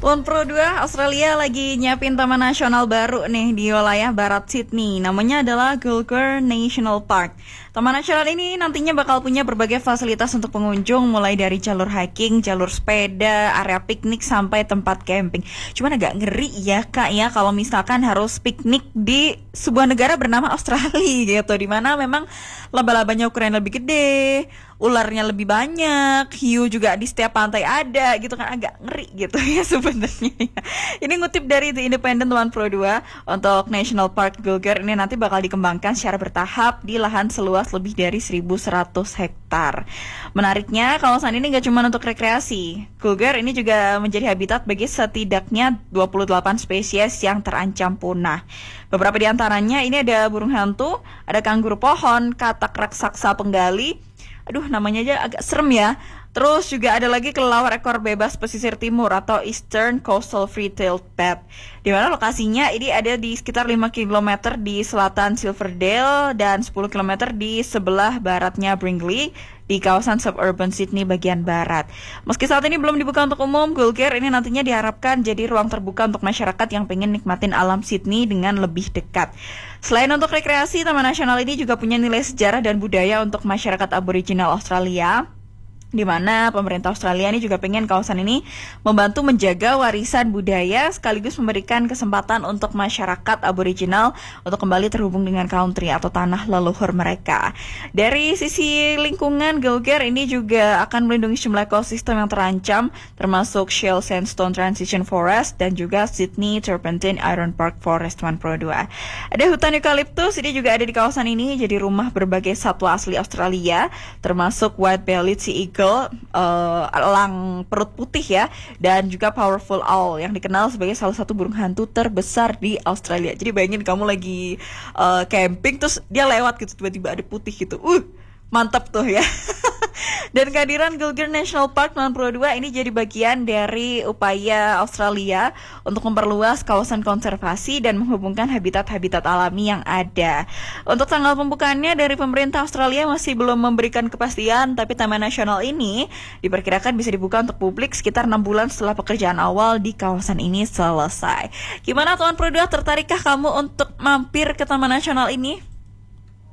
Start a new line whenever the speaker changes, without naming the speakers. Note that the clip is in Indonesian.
Tuan Pro 2, Australia lagi nyiapin taman nasional baru nih di wilayah barat Sydney. Namanya adalah Gulger National Park. Taman nasional ini nantinya bakal punya berbagai fasilitas untuk pengunjung, mulai dari jalur hiking, jalur sepeda, area piknik, sampai tempat camping. Cuman agak ngeri ya Kak ya kalau misalkan harus piknik di sebuah negara bernama Australia gitu, dimana memang laba-labanya ukuran lebih gede, ularnya lebih banyak, hiu juga di setiap pantai ada gitu kan, agak ngeri gitu ya sebenarnya. Ini ngutip dari The Independent Tuan Pro 2, untuk National Park Gulger ini nanti bakal dikembangkan secara bertahap di lahan seluas lebih dari 1.100 hektar. Menariknya, kawasan ini gak cuma untuk rekreasi. Gulger ini juga menjadi habitat bagi setidaknya 28 spesies yang terancam punah. Beberapa di antaranya ini ada burung hantu, ada kanguru pohon, katak raksasa penggali. Aduh, namanya aja agak serem ya. Terus juga ada lagi kelelawar ekor bebas pesisir timur atau Eastern Coastal Free-tailed Bat. Di mana lokasinya ini ada di sekitar 5 km di selatan Silverdale dan 10 km di sebelah baratnya Brinkley di kawasan suburban Sydney bagian barat. Meski saat ini belum dibuka untuk umum, Gulger ini nantinya diharapkan jadi ruang terbuka untuk masyarakat yang pengen nikmatin alam Sydney dengan lebih dekat. Selain untuk rekreasi, Taman Nasional ini juga punya nilai sejarah dan budaya untuk masyarakat Aboriginal Australia, di mana pemerintah Australia ini juga pengen kawasan ini membantu menjaga warisan budaya sekaligus memberikan kesempatan untuk masyarakat Aboriginal untuk kembali terhubung dengan country atau tanah leluhur mereka. Dari sisi lingkungan, Gulger ini juga akan melindungi sejumlah ekosistem yang terancam, termasuk Shale Sandstone Transition Forest dan juga Sydney Turpentine Iron Park Forest 1 Pro 2. Ada hutan eukaliptus, ini juga ada di kawasan ini, jadi rumah berbagai satwa asli Australia, termasuk white-bellied sea eagle, elang perut putih ya, dan juga powerful owl yang dikenal sebagai salah satu burung hantu terbesar di Australia. Jadi bayangin kamu lagi camping terus dia lewat gitu, tiba-tiba ada putih gitu. Mantap tuh ya. Dan kehadiran Gulger National Park 1 Pro 2 ini jadi bagian dari upaya Australia untuk memperluas kawasan konservasi dan menghubungkan habitat-habitat alami yang ada. Untuk tanggal pembukaannya dari pemerintah Australia masih belum memberikan kepastian, tapi Taman Nasional ini diperkirakan bisa dibuka untuk publik sekitar 6 bulan setelah pekerjaan awal di kawasan ini selesai. Gimana Tuan Pro 2, tertarikkah kamu untuk mampir ke Taman Nasional ini?